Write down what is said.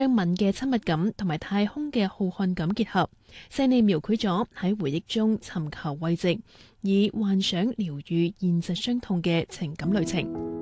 將吻嘅親密感同埋太空嘅浩瀚感結合，細膩描繪咗喺回憶中尋求慰藉，以幻想療愈現實傷痛嘅情感旅程。